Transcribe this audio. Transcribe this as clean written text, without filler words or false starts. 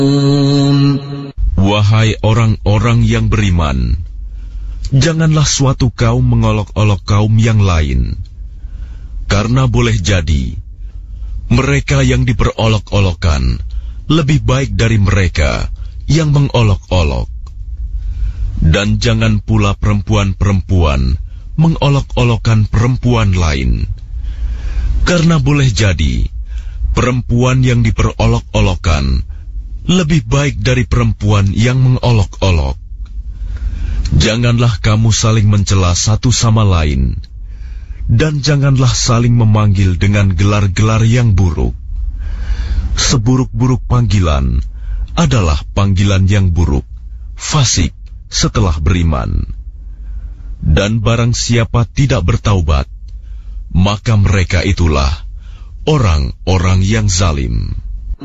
Wahai orang-orang yang beriman, janganlah suatu kaum mengolok-olok kaum yang lain, karena boleh jadi mereka yang diperolok-olokkan lebih baik dari mereka yang mengolok-olok. Dan jangan pula perempuan-perempuan mengolok-olokkan perempuan lain, karena boleh jadi perempuan yang diperolok-olokkan lebih baik dari perempuan yang mengolok-olok. Janganlah kamu saling mencela satu sama lain, dan janganlah saling memanggil dengan gelar-gelar yang buruk. Seburuk-buruk panggilan adalah panggilan yang buruk, fasik setelah beriman. Dan barang siapa tidak bertaubat, maka mereka itulah orang-orang yang zalim.